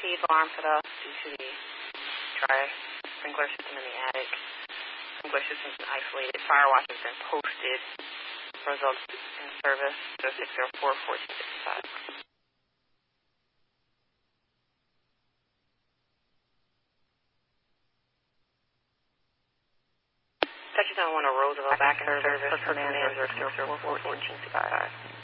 received alarm set off due to the dry sprinkler system in the attic. Sprinkler system has been isolated. Fire watch has been posted. Results in service 0604-1455. Section 1 Roosevelt back in service. Command 0604-1455.